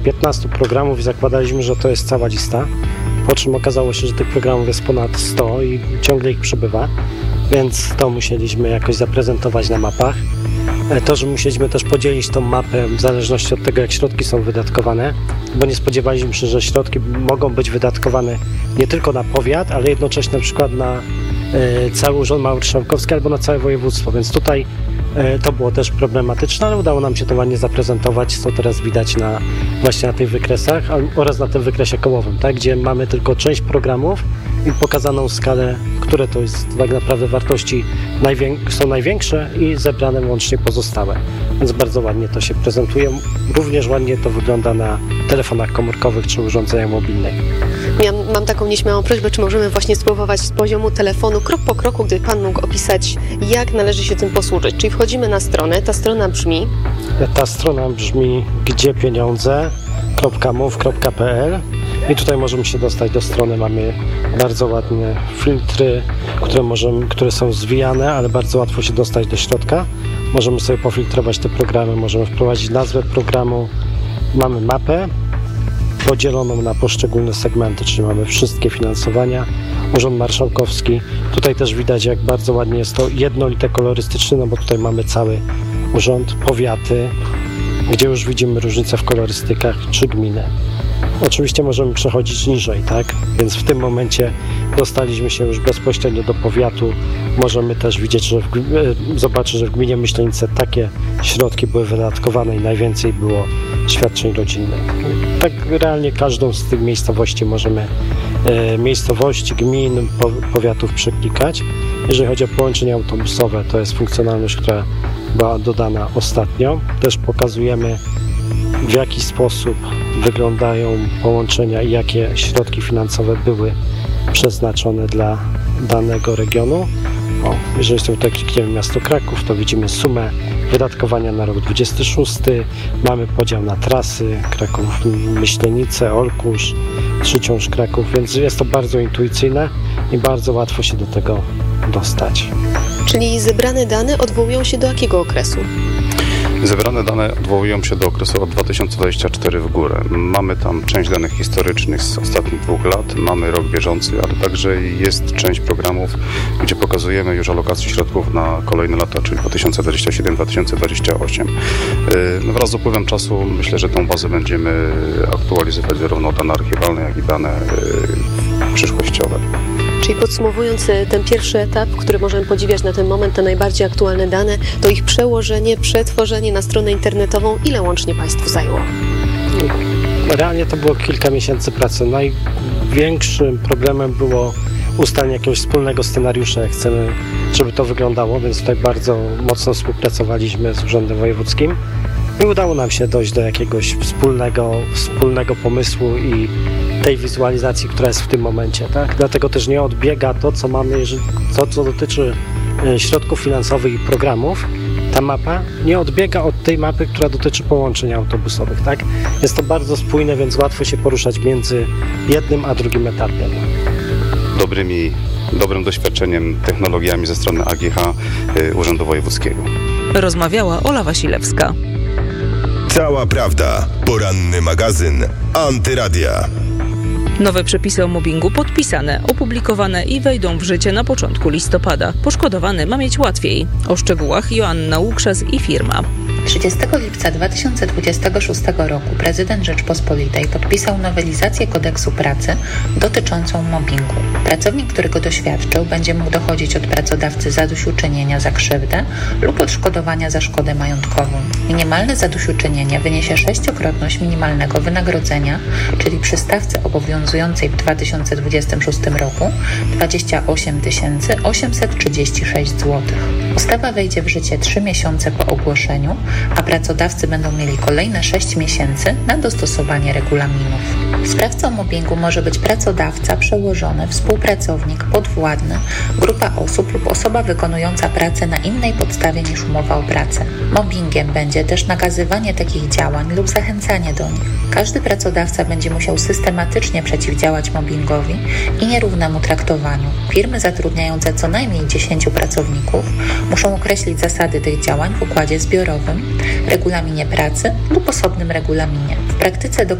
15 programów i zakładaliśmy, że to jest cała lista, po czym okazało się, że tych programów jest ponad 100 i ciągle ich przybywa, więc to musieliśmy jakoś zaprezentować na mapach. To, że musieliśmy też podzielić tą mapę w zależności od tego, jak środki są wydatkowane, bo nie spodziewaliśmy się, że środki mogą być wydatkowane nie tylko na powiat, ale jednocześnie na przykład na cały Urząd Marszałkowski albo na całe województwo, więc tutaj to było też problematyczne, ale udało nam się to ładnie zaprezentować, co teraz widać właśnie na tych wykresach oraz na tym wykresie kołowym, tak, gdzie mamy tylko część programów i pokazaną skalę, które to jest tak naprawdę wartości są największe i zebrane łącznie pozostałe. Więc bardzo ładnie to się prezentuje. Również ładnie to wygląda na telefonach komórkowych czy urządzeniach mobilnych. Mam taką nieśmiałą prośbę, czy możemy właśnie spróbować z poziomu telefonu krok po kroku, gdyby Pan mógł opisać, jak należy się tym posłużyć. Czyli wchodzimy na stronę, ta strona brzmi gdziepieniądze.move.pl i tutaj możemy się dostać do strony. Mamy bardzo ładne filtry, które są zwijane, ale bardzo łatwo się dostać do środka. Możemy sobie pofiltrować te programy, możemy wprowadzić nazwę programu. Mamy mapę podzieloną na poszczególne segmenty, czyli mamy wszystkie finansowania, Urząd Marszałkowski. Tutaj też widać, jak bardzo ładnie jest to jednolite kolorystycznie, no bo tutaj mamy cały urząd, powiaty, gdzie już widzimy różnice w kolorystykach, czy gminy. Oczywiście możemy przechodzić niżej, tak? Więc w tym momencie dostaliśmy się już bezpośrednio do powiatu. Możemy też widzieć, zobaczyć, że w gminie Myślenice takie środki były wydatkowane i najwięcej było świadczeń rodzinnych. Tak realnie każdą z tych miejscowości możemy, gmin, powiatów przeklikać. Jeżeli chodzi o połączenia autobusowe, to jest funkcjonalność, która była dodana ostatnio. Też pokazujemy, w jaki sposób wyglądają połączenia i jakie środki finansowe były przeznaczone dla danego regionu. Jeżeli sobie tutaj klikniemy miasto Kraków, to widzimy sumę wydatkowania na rok 26. Mamy podział na trasy Kraków, Myślenice, Olkusz, Trzyciąż, Kraków, więc jest to bardzo intuicyjne i bardzo łatwo się do tego dostać. Czyli zebrane dane odwołują się do jakiego okresu? Zebrane dane odwołują się do okresu od 2024 w górę. Mamy tam część danych historycznych z ostatnich 2 lat, mamy rok bieżący, ale także jest część programów, gdzie pokazujemy już alokację środków na kolejne lata, czyli 2027-2028. Wraz z upływem czasu myślę, że tą bazę będziemy aktualizować zarówno dane archiwalne, jak i dane przyszłościowe. Czyli podsumowując ten pierwszy etap, który możemy podziwiać na ten moment, te najbardziej aktualne dane, to ich przełożenie, przetworzenie na stronę internetową, ile łącznie Państwu zajęło? Realnie to było kilka miesięcy pracy. Największym problemem było ustalenie jakiegoś wspólnego scenariusza, jak chcemy, żeby to wyglądało, więc tutaj bardzo mocno współpracowaliśmy z Urzędem Wojewódzkim i udało nam się dojść do jakiegoś wspólnego pomysłu i tej wizualizacji, która jest w tym momencie, tak? Dlatego też nie odbiega to, co mamy, co dotyczy środków finansowych i programów. Ta mapa nie odbiega od tej mapy, która dotyczy połączeń autobusowych, tak? Jest to bardzo spójne, więc łatwo się poruszać między jednym a drugim etapem. Dobrym doświadczeniem, technologiami ze strony AGH Urzędu Wojewódzkiego. Rozmawiała Ola Wasilewska. Cała prawda. Poranny magazyn Antyradia. Nowe przepisy o mobbingu podpisane, opublikowane i wejdą w życie na początku listopada. Poszkodowany ma mieć łatwiej. O szczegółach Joanna Łukszas i firma. 30 lipca 2026 roku prezydent Rzeczpospolitej podpisał nowelizację kodeksu pracy dotyczącą mobbingu. Pracownik, który go doświadczył, będzie mógł dochodzić od pracodawcy zadośćuczynienia za krzywdę lub odszkodowania za szkodę majątkową. Minimalne zadośćuczynienie wyniesie 6-krotność minimalnego wynagrodzenia, czyli przy stawce obowiązującej w 2026 roku 28 836 zł. Ustawa wejdzie w życie 3 miesiące po ogłoszeniu, a pracodawcy będą mieli kolejne 6 miesięcy na dostosowanie regulaminów. Sprawcą mobbingu może być pracodawca, przełożony, współpracownik, podwładny, grupa osób lub osoba wykonująca pracę na innej podstawie niż umowa o pracę. Mobbingiem będzie też nakazywanie takich działań lub zachęcanie do nich. Każdy pracodawca będzie musiał systematycznie przeciwdziałać mobbingowi i nierównemu traktowaniu. Firmy zatrudniające co najmniej 10 pracowników muszą określić zasady tych działań w układzie zbiorowym, regulaminie pracy lub osobnym regulaminie. W praktyce